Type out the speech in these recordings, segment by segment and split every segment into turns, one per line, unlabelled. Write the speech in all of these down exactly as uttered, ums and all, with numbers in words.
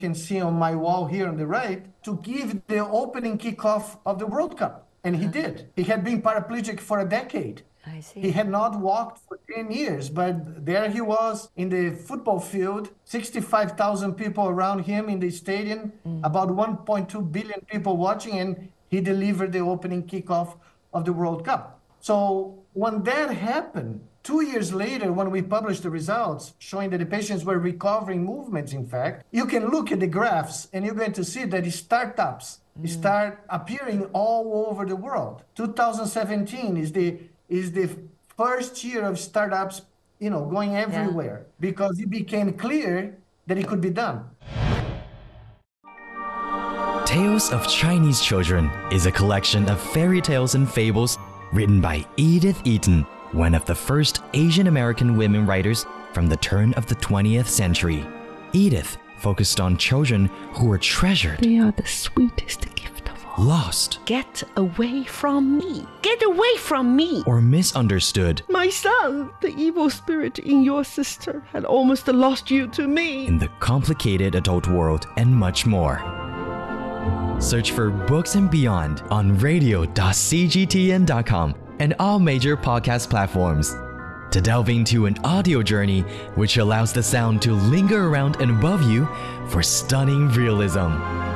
can see on my wall here on the right, to give the opening kickoff of the World Cup. And he did. He had been paraplegic for a decade.
I see.
He had not walked for ten years, but there he was in the football field, sixty-five thousand people around him in the stadium, mm. about one point two billion people watching, and he delivered the opening kickoff of the World Cup. So when that happened, two years later, when we published the results showing that the patients were recovering movements, in fact, you can look at the graphs and you're going to see that the startups mm. start appearing all over the world. two thousand seventeen is the is the first year of startups, you know, going everywhere, yeah. because it became clear that it could be done.
Tales of Chinese Children is a collection of fairy tales and fables written by Edith Eaton, one of the first Asian American women writers from the turn of the twentieth century. Edith focused on children who were treasured.
They are the sweetest gift of all.
Lost.
Get away from me. Get away from me.
Or misunderstood.
My son, the evil spirit in your sister had almost lost you to me.
In the complicated adult world and much more. Search for Books and Beyond on radio dot c g t n dot com and all major podcast platforms to delve into an audio journey which allows the sound to linger around and above you for stunning realism.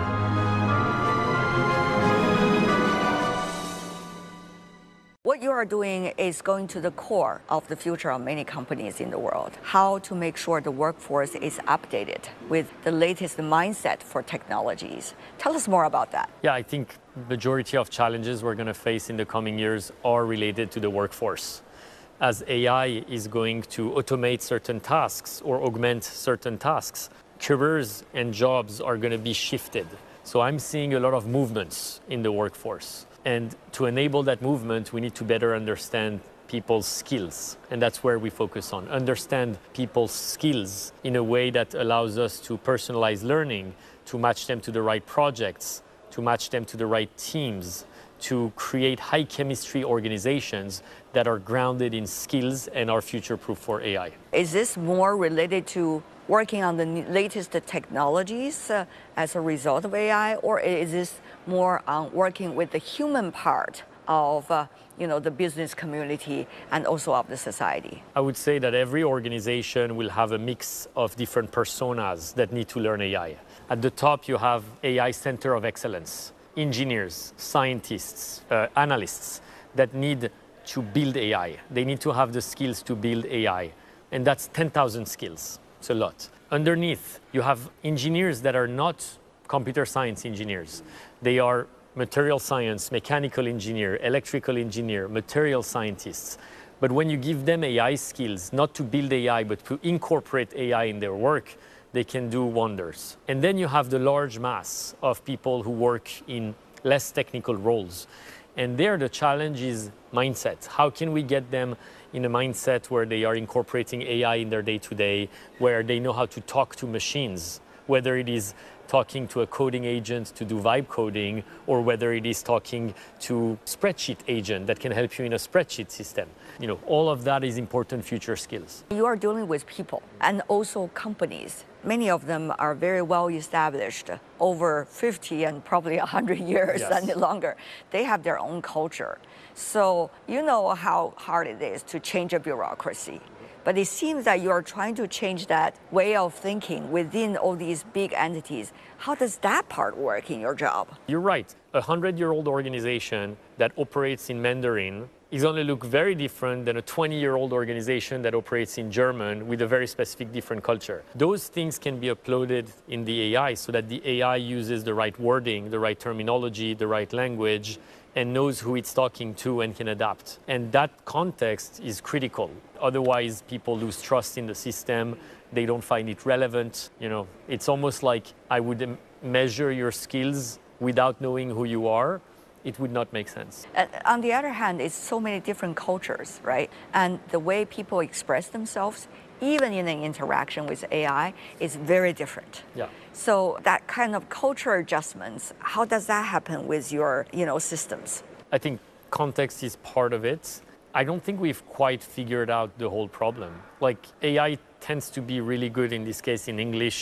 What you are doing is going to the core of the future of many companies in the world. How to make sure the workforce is updated with the latest mindset for technologies. Tell us more about that.
Yeah, I think majority of challenges we're going to face in the coming years are related to the workforce. As A I is going to automate certain tasks or augment certain tasks, careers and jobs are going to be shifted. So I'm seeing a lot of movements in the workforce. And to enable that movement, we need to better understand people's skills. And that's where we focus on. Understand people's skills in a way that allows us to personalize learning, to match them to the right projects, to match them to the right teams, to create high chemistry organizations that are grounded in skills and are future-proof for A I.
Is this more related to working on the latest technologies uh, as a result of A I, or is this more on working with the human part of uh, you know, the business community and also of the society?
I would say that every organization will have a mix of different personas that need to learn A I. At the top, you have A I Center of Excellence, engineers, scientists, uh, analysts that need to build A I. They need to have the skills to build A I. And that's ten thousand skills. It's a lot. Underneath, you have engineers that are not computer science engineers. They are material science, mechanical engineer, electrical engineer, material scientists. But when you give them A I skills, not to build A I, but to incorporate A I in their work, they can do wonders. And then you have the large mass of people who work in less technical roles. And there the challenge is mindset. How can we get them in a mindset where they are incorporating A I in their day-to-day, where they know how to talk to machines, whether it is talking to a coding agent to do vibe coding, or whether it is talking to spreadsheet agent that can help you in a spreadsheet system. You know, all of that is important future skills.
You are dealing with people and also companies. Many of them are very well established, over fifty and probably one hundred years yes. and longer. They have their own culture. So you know how hard it is to change a bureaucracy. But it seems that you are trying to change that way of thinking within all these big entities. How does that part work in your job?
You're right. A hundred-year-old organization that operates in Mandarin is going to look very different than a twenty-year-old organization that operates in German with a very specific different culture. Those things can be uploaded in the A I so that the A I uses the right wording, the right terminology, the right language, and knows who it's talking to and can adapt. And that context is critical. Otherwise, people lose trust in the system. They don't find it relevant. You know, it's almost like I would measure your skills without knowing who you are. It would not make sense.
And on the other hand, it's so many different cultures, right? And the way people express themselves, even in an interaction with A I, is very different.
Yeah.
So that kind of cultural adjustments, how does that happen with your, you know, systems?
I think context is part of it. I don't think we've quite figured out the whole problem. Like A I tends to be really good in this case in English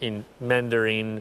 in Mandarin,